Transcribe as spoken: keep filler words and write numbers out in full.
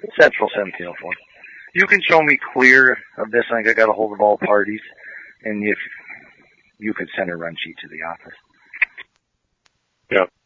Central seventeen oh four. You can show me clear of this. I think I got a hold of all parties, and if you could send a run sheet to the office. Yeah.